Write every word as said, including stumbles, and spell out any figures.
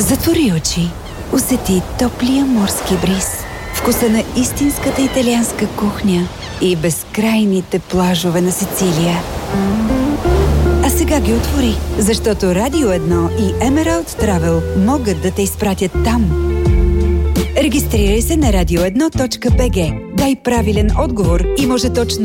Затвори очи. Усети топлия морски бриз, вкуса на истинската италианска кухня и безкрайните плажове на Сицилия. А сега ги отвори, защото Радио едно и Emerald Travel могат да те изпратят там. Регистрирай се на радио едно точка би джи. Дай правилен отговор и може точно